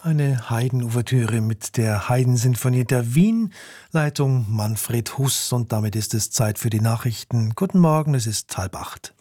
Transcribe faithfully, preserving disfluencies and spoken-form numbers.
Eine Haydn-Ouvertüre mit der Haydn-Sinfonie der Wien, Leitung Manfred Huss. Und damit ist es Zeit für die Nachrichten. Guten Morgen, es ist halb acht.